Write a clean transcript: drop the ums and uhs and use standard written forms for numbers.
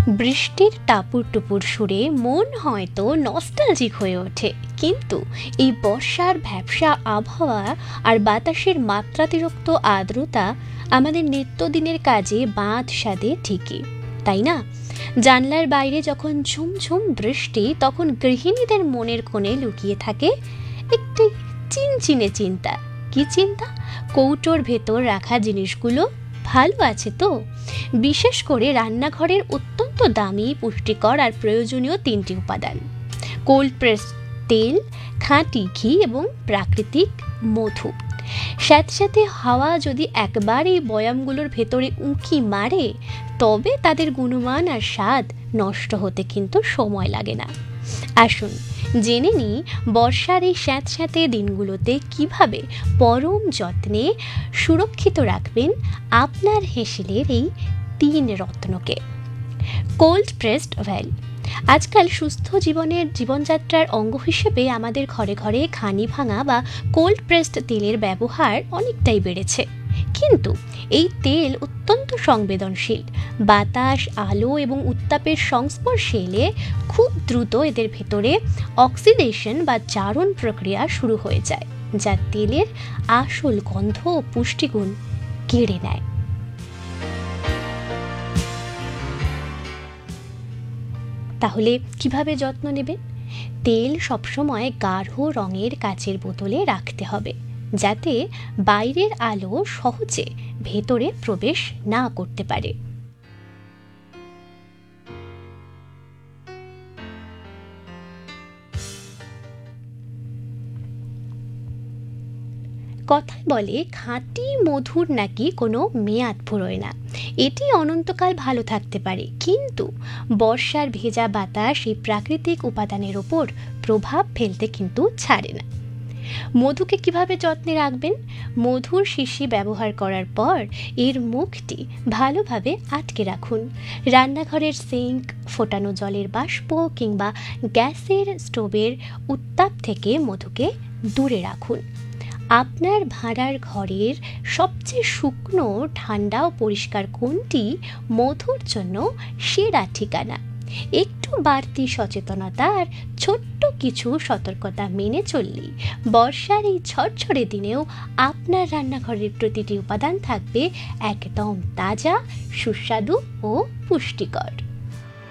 বৃষ্টির টাপুর টুপুর সুরে মন হয়তো নস্টালজিক হয়ে ওঠে, কিন্তু এই বর্ষার ভ্যাপসা আবহাওয়া আর বাতাসের মাত্রাতিরিক্ত আর্দ্রতা আমাদের নিত্যদিনের কাজে বাঁধ সাধে ঠিকই, তাই না? জানলার বাইরে যখন ঝুমঝুম বৃষ্টি, তখন গৃহিণীদের মনের কোণে লুকিয়ে থাকে একটি চিনচিনে চিন্তা। কি চিন্তা? কৌটোর ভেতর রাখা জিনিসগুলো ভালো আছে তো? বিশেষ করে রান্নাঘরের অত্যন্ত দামি, পুষ্টিকর আর প্রয়োজনীয় তিনটি উপাদান: কোল্ড প্রেস তেল, খাঁটি ঘি এবং প্রাকৃতিক মধু। স্যাঁতস্যাঁতে হাওয়া যদি একবার এই বয়ামগুলোর ভেতরে উঁকি মারে, তবে তাদের গুণমান আর স্বাদ নষ্ট হতে কিন্তু সময় লাগে না। আসুন জেনে নিই বর্ষার এই স্যাঁতস্যাঁতে দিনগুলোতে কিভাবে পরম যত্নে সুরক্ষিত রাখবেন আপনার হেসেলের এই 3 রত্নকে। Cold pressed oil. আজকাল সুস্থ জীবনযাত্রার অঙ্গ হিসেবে আমাদের ঘরে ঘরে ঘানি ভাঙা বা কোল্ড প্রেসড তেলের ব্যবহার অনেকটাই বেড়েছে, কিন্তু এই তেল অত্যন্ত সংবেদনশীল। বাতাস, আলো এবং উত্তাপের সংস্পর্শে এলে খুব দ্রুত এদের ভেতরে অক্সিডেশন বা জারণ প্রক্রিয়া শুরু হয়ে যায়, যা তেলের আসল গন্ধ ও পুষ্টিগুণ কেড়ে নেয়। তাহলে কিভাবে যত্ন নেবেন? তেল সবসময় গাঢ় রঙের কাচের বোতলে রাখতে হবে, যাতে বাইরের আলো সহজে ভেতরে প্রবেশ না করতে পারে। কথায় বলে খাঁটি মধুর নাকি কোনো মেয়াদ ফুরোয় না। এটি অনন্তকাল ভালো থাকতে পারে, কিন্তু বর্ষার ভেজা বাতাস এই প্রাকৃতিক উপাদানের ওপর প্রভাব ফেলতে কিন্তু ছাড়ে না। মধুকে কিভাবে যত্নে রাখবেন? মধুর শিশি ব্যবহার করার পর এর মুখটি ভালোভাবে আটকে রাখুন। রান্নাঘরের সিঙ্ক, ফোটানো জলের বাষ্প কিংবা গ্যাসের স্টোভের উত্তাপ থেকে মধুকে দূরে রাখুন। আপনার ভাড়ার ঘরের সবচেয়ে শুকনো, ঠান্ডা ও পরিষ্কার কোণটি মধুর জন্য সেরা ঠিকানা। একটু বাড়তি সচেতনতা আর ছোট্ট কিছু সতর্কতা মেনে চললেই বর্ষার এই ঝরঝরে দিনেও আপনার রান্নাঘরের প্রতিটি উপাদান থাকবে একদম তাজা, সুস্বাদু ও পুষ্টিকর।